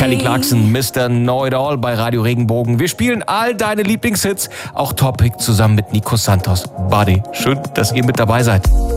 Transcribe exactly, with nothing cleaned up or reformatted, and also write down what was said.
Kelly Clarkson, Mister Know It All bei Radio Regenbogen. Wir spielen all deine Lieblingshits, auch Topic zusammen mit Nico Santos. Buddy, schön, dass ihr mit dabei seid.